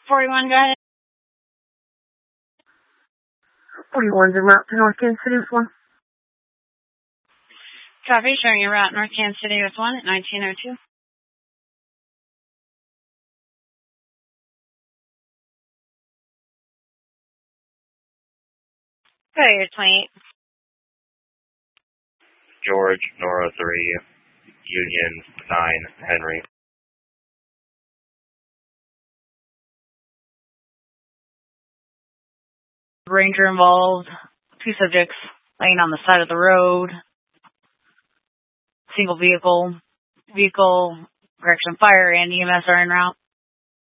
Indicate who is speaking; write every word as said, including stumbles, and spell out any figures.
Speaker 1: forty-one, go ahead.
Speaker 2: forty-one's en route to North Kansas City with one.
Speaker 1: Copy, showing your route North Kansas City with one at nineteen oh two. Go ahead, twenty-eight.
Speaker 3: George, Nora three, Union nine, Henry.
Speaker 1: Ranger involved. Two subjects laying on the side of the road. Single vehicle. Vehicle, correction, fire and E M S are en route.